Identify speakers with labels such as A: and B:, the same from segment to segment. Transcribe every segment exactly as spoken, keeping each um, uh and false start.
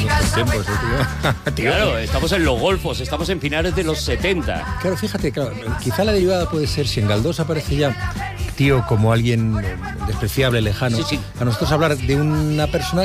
A: otros tiempos, ¿eh, tío?
B: Claro, estamos en los golfos, estamos en finales de los setenta.
A: Claro, fíjate, claro, quizá la derivada puede ser, si en Galdós aparece ya tío como alguien despreciable, lejano,
B: sí, sí.
A: a nosotros hablar de una persona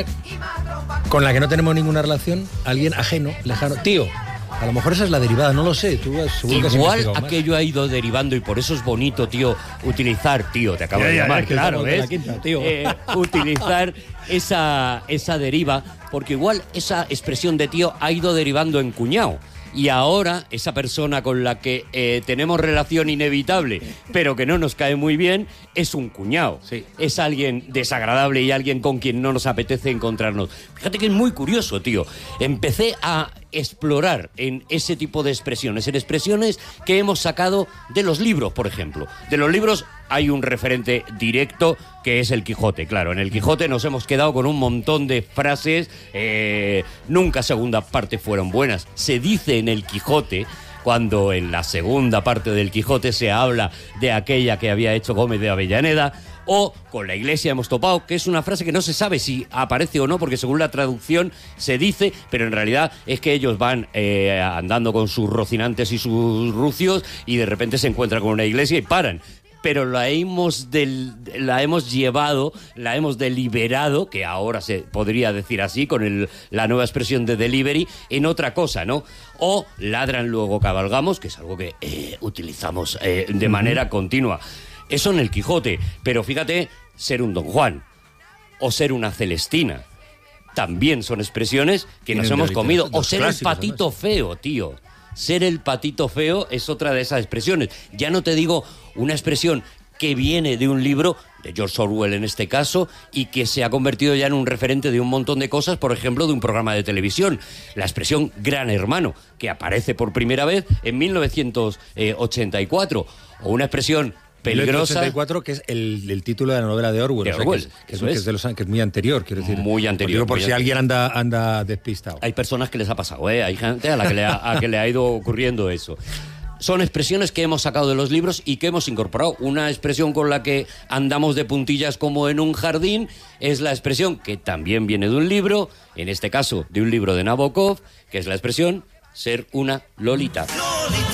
A: con la que no tenemos ninguna relación, alguien ajeno, lejano, tío. A lo mejor esa es la derivada, no lo sé. Tú seguro que has
B: Igual
A: investigado
B: aquello
A: más.
B: ha ido derivando y por eso es bonito, tío, utilizar, tío, te acabo
A: Ya,
B: de
A: ya,
B: llamar,
A: es que
B: claro,
A: estamos de
B: ¿ves?
A: la quinta, tío.
B: Eh, utilizar esa, esa deriva, porque igual esa expresión de tío ha ido derivando en cuñado. Y ahora esa persona con la que eh, tenemos relación inevitable, pero que no nos cae muy bien, es un cuñado.
A: Sí.
B: Es alguien desagradable y alguien con quien no nos apetece encontrarnos. Fíjate que es muy curioso, tío. Empecé a explorar en ese tipo de expresiones, en expresiones que hemos sacado de los libros, por ejemplo. De los libros hay un referente directo que es el Quijote, claro. En el Quijote nos hemos quedado con un montón de frases, eh, nunca segunda parte fueron buenas. Se dice en el Quijote, cuando en la segunda parte del Quijote se habla de aquella que había hecho Gómez de Avellaneda, o con la iglesia hemos topado, que es una frase que no se sabe si aparece o no, porque según la traducción se dice, pero en realidad es que ellos van eh, andando con sus rocinantes y sus rucios y de repente se encuentran con una iglesia y paran. Pero la hemos, del, la hemos llevado, la hemos deliberado, que ahora se podría decir así, con el, la nueva expresión de delivery, en otra cosa, ¿no? O ladran luego cabalgamos, que es algo que eh, utilizamos eh, de manera continua. Eso en el Quijote, pero fíjate, ser un Don Juan o ser una Celestina también son expresiones que nos hemos comido. O ser el patito feo, tío. Ser el patito feo es otra de esas expresiones. Ya no te digo una expresión que viene de un libro, de George Orwell en este caso, y que se ha convertido ya en un referente de un montón de cosas, por ejemplo, de un programa de televisión. La expresión Gran Hermano, que aparece por primera vez en mil novecientos ochenta y cuatro. O una expresión peligrosa.
A: ochenta y cuatro, que es el, el título de la novela de Orwell.
B: De
A: o sea,
B: Orwell,
A: que, es, que, es,
B: eso
A: que
B: es.
A: es de los que es muy anterior, quiero decir.
B: Muy anterior.
A: Digo, por
B: muy
A: si
B: anterior.
A: alguien anda, anda despistado.
B: Hay personas que les ha pasado, ¿eh? Hay gente a la que le ha, a que le ha ido ocurriendo eso. Son expresiones que hemos sacado de los libros y que hemos incorporado. Una expresión con la que andamos de puntillas como en un jardín es la expresión que también viene de un libro, en este caso de un libro de Nabokov, que es la expresión ser una lolita.